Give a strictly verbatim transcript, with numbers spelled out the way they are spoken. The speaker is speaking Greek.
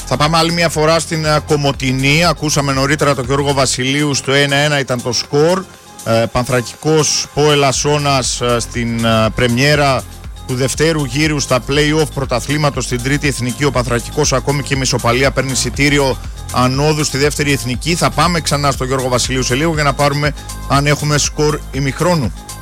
Θα πάμε άλλη μια φορά στην Κομοτηνή. Ακούσαμε νωρίτερα τον Γιώργο Βασιλείου, στο ένα ένα ήταν το σκορ. Ε, Πανθρακικός ΠΟΕΛ Ασσώνας ε, στην ε, πρεμιέρα του δευτέρου γύρου στα play-off πρωταθλήματος στην τρίτη εθνική. Ο Πανθρακικός ακόμη και με ισοπαλία παίρνει εισιτήριο ανόδου στη δεύτερη εθνική. Θα πάμε ξανά στον Γιώργο Βασιλείου σε λίγο για να πάρουμε αν έχουμε σκορ ημιχρόνου.